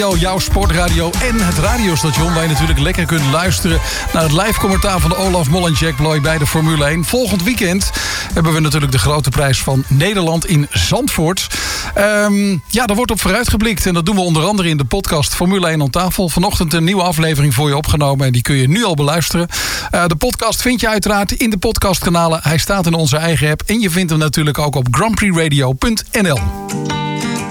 Jouw sportradio en het radiostation waar je natuurlijk lekker kunt luisteren naar het live commentaar van Olaf Mol en Jack Ploy bij de Formule 1. Volgend weekend hebben we natuurlijk de grote prijs van Nederland in Zandvoort. Daar wordt op vooruitgeblikt en dat doen we onder andere in de podcast Formule 1 aan tafel. Vanochtend een nieuwe aflevering voor je opgenomen en die kun je nu al beluisteren. De podcast vind je uiteraard in de podcastkanalen. Hij staat in onze eigen app en je vindt hem natuurlijk ook op grandprixradio.nl.